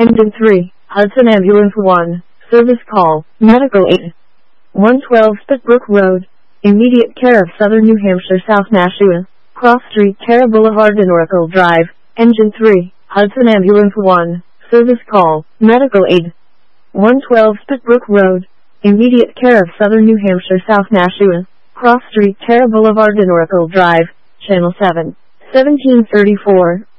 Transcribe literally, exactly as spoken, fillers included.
Engine three, Hudson Ambulance one, service call, medical aid. one twelve Spitbrook Road, immediate care of Southern New Hampshire, South Nashua, Cross Street, Terra Boulevard and Oracle Drive. Engine three, Hudson Ambulance one, service call, medical aid. one twelve Spitbrook Road, immediate care of Southern New Hampshire, South Nashua, Cross Street, Terra Boulevard and Oracle Drive, Channel seven, seventeen thirty-four.